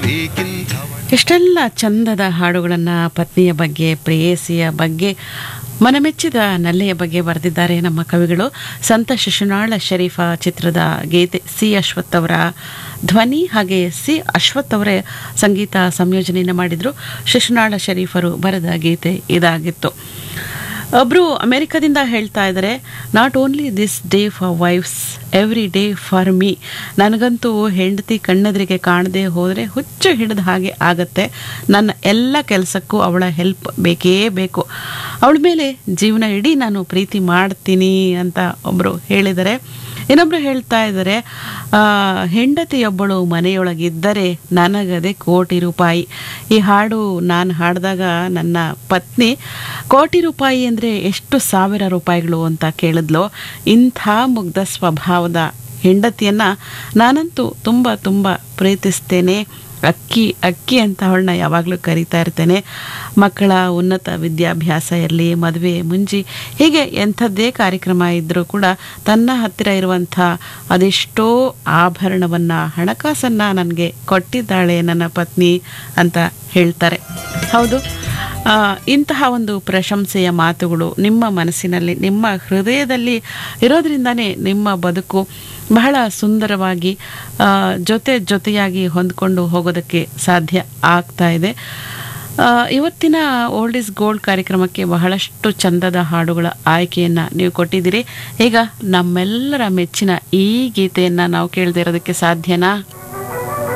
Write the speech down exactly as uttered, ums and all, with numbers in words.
ಇಷ್ಟೆಲ್ಲ ಚಂದದ ಹಾಡುಗಳನ್ನು ಪತ್ನಿಯ ಬಗ್ಗೆ, ಪ್ರೇಯಸಿಯ ಬಗ್ಗೆ, ಮನಮೆಚ್ಚಿದ ನಲ್ಲೆಯ ಬಗ್ಗೆ ಬರೆದಿದ್ದಾರೆ ನಮ್ಮ ಕವಿಗಳು. ಸಂತ ಶಿಶುನಾಳ ಶರೀಫ ಚಿತ್ರದ ಗೀತೆ ಸಿ ಅಶ್ವಥ್ ಅವರ ಧ್ವನಿ ಹಾಗೆ ಸಿ ಅಶ್ವಥ್ ಅವರೇ ಸಂಗೀತ ಸಂಯೋಜನೆಯನ್ನು ಮಾಡಿದರು. ಶಿಶುನಾಳ ಶರೀಫರು ಬರೆದ ಗೀತೆ ಇದಾಗಿತ್ತು. ಒಬ್ಬರು ಅಮೆರಿಕದಿಂದ ಹೇಳ್ತಾ ಇದ್ದಾರೆ, not only this day for wives every day for me. ನನಗಂತೂ ಹೆಂಡತಿ ಕಣ್ಣೆದುರಿಗೆ ಕಾಣದೆ ಹೋದರೆ ಹುಚ್ಚು ಹಿಡಿದ ಹಾಗೆ ಆಗತ್ತೆ. ನನ್ನ ಎಲ್ಲ ಕೆಲಸಕ್ಕೂ ಅವಳ ಹೆಲ್ಪ್ ಬೇಕೇ ಬೇಕು. ಅವಳ ಮೇಲೆ ಜೀವನ ಇಡೀ ನಾನು ಪ್ರೀತಿ ಮಾಡ್ತೀನಿ ಅಂತ ಒಬ್ಬರು ಹೇಳಿದ್ದಾರೆ. ಇನ್ನೊಬ್ರು ಹೇಳ್ತಾ ಇದ್ದಾರೆ, ಹೆಂಡತಿಯೊಬ್ಬಳು ಮನೆಯೊಳಗಿದ್ದರೆ ನನಗದೆ ಕೋಟಿ ರೂಪಾಯಿ. ಈ ಹಾಡು ನಾನು ಹಾಡಿದಾಗ ನನ್ನ ಪತ್ನಿ ಕೋಟಿ ರೂಪಾಯಿ ಅಂದರೆ ಎಷ್ಟು ಸಾವಿರ ರೂಪಾಯಿಗಳು ಅಂತ ಕೇಳಿದ್ಲು. ಇಂಥ ಮುಗ್ಧ ಸ್ವಭಾವದ ಹೆಂಡತಿಯನ್ನು ನಾನಂತೂ ತುಂಬ ತುಂಬ ಪ್ರೀತಿಸ್ತೇನೆ. ಅಕ್ಕಿ ಅಕ್ಕಿ ಅಂತ ಅವಳನ್ನ ಯಾವಾಗಲೂ ಕರೀತಾ ಇರ್ತೇನೆ. ಮಕ್ಕಳ ಉನ್ನತ ವಿದ್ಯಾಭ್ಯಾಸ ಇರಲಿ, ಮದುವೆ ಮುಂಜಿ, ಹೀಗೆ ಎಂಥದ್ದೇ ಕಾರ್ಯಕ್ರಮ ಇದ್ದರೂ ಕೂಡ ತನ್ನ ಹತ್ತಿರ ಇರುವಂಥ ಅದೆಷ್ಟೋ ಆಭರಣವನ್ನು, ಹಣಕಾಸನ್ನು ನನಗೆ ಕೊಟ್ಟಿದ್ದಾಳೆ ನನ್ನ ಪತ್ನಿ ಅಂತ ಹೇಳ್ತಾರೆ. ಹೌದು, ಇಂತಹ ಒಂದು ಪ್ರಶಂಸೆಯ ಮಾತುಗಳು ನಿಮ್ಮ ಮನಸ್ಸಿನಲ್ಲಿ, ನಿಮ್ಮ ಹೃದಯದಲ್ಲಿ ಇರೋದ್ರಿಂದನೇ ನಿಮ್ಮ ಬದುಕು ಬಹಳ ಸುಂದರವಾಗಿ ಜೊತೆ ಜೊತೆಯಾಗಿ ಹೊಂದ್ಕೊಂಡು ಹೋಗೋದಕ್ಕೆ ಸಾಧ್ಯ ಆಗ್ತಾ ಇದೆ. ಇವತ್ತಿನ ಓಲ್ಡ್ ಇಸ್ ಗೋಲ್ಡ್ ಕಾರ್ಯಕ್ರಮಕ್ಕೆ ಬಹಳಷ್ಟು ಚಂದದ ಹಾಡುಗಳ ಆಯ್ಕೆಯನ್ನು ನೀವು ಕೊಟ್ಟಿದ್ದೀರಿ. ಈಗ ನಮ್ಮೆಲ್ಲರ ಮೆಚ್ಚಿನ ಈ ಗೀತೆಯನ್ನು ನಾವು ಕೇಳದೇ ಇರೋದಕ್ಕೆ ಸಾಧ್ಯನಾ?